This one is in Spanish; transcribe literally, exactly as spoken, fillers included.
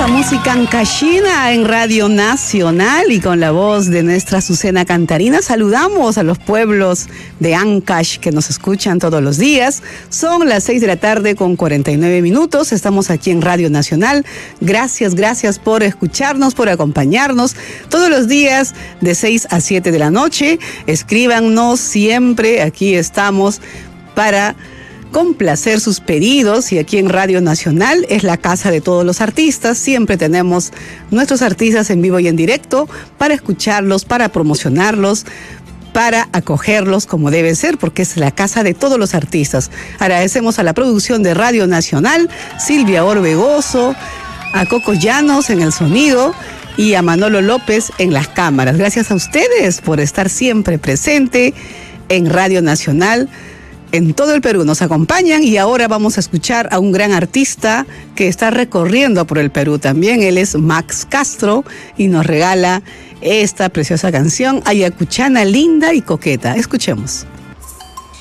hermosa música ancashina en Radio Nacional y con la voz de nuestra Azucena Cantarina saludamos a los pueblos de Ancash que nos escuchan todos los días. Son las seis de la tarde con cuarenta y nueve minutos. Estamos aquí en Radio Nacional. Gracias, gracias por escucharnos, por acompañarnos todos los días de seis a siete de la noche. Escríbanos siempre. Aquí estamos para complacer sus pedidos y aquí en Radio Nacional es la casa de todos los artistas. Siempre tenemos nuestros artistas en vivo y en directo para escucharlos, para promocionarlos, para acogerlos como debe ser, porque es la casa de todos los artistas. Agradecemos a la producción de Radio Nacional, Silvia Orbegoso, a Coco Llanos en el sonido y a Manolo López en las cámaras. Gracias a ustedes por estar siempre presente en Radio Nacional. En todo el Perú nos acompañan y ahora vamos a escuchar a un gran artista que está recorriendo por el Perú también. Él es Max Castro y nos regala esta preciosa canción, Ayacuchana linda y coqueta. Escuchemos.